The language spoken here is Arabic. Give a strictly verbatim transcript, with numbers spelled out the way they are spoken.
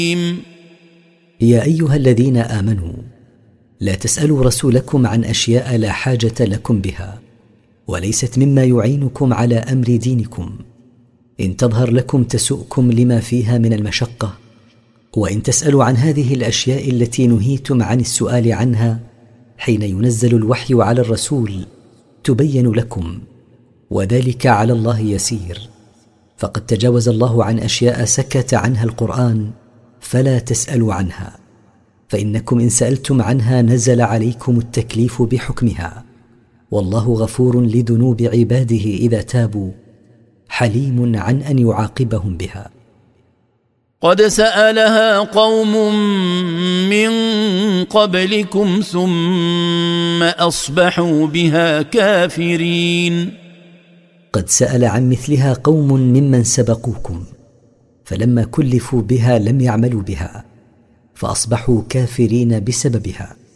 يا أيها الذين آمنوا لا تسألوا رسولكم عن أشياء لا حاجة لكم بها وليست مما يعينكم على أمر دينكم، إن تظهر لكم تسؤكم لما فيها من المشقة، وإن تسألوا عن هذه الأشياء التي نهيتم عن السؤال عنها حين ينزل الوحي على الرسول تبين لكم، وذلك على الله يسير. فقد تجاوز الله عن أشياء سكت عنها القرآن فلا تسألوا عنها، فإنكم إن سألتم عنها نزل عليكم التكليف بحكمها، والله غفور لذنوب عباده إذا تابوا، حليم عن أن يعاقبهم بها. قد سألها قوم من قبلكم ثم أصبحوا بها كافرين. قد سأل عن مثلها قوم ممن سبقوكم، فلما كلفوا بها لم يعملوا بها فأصبحوا كافرين بسببها.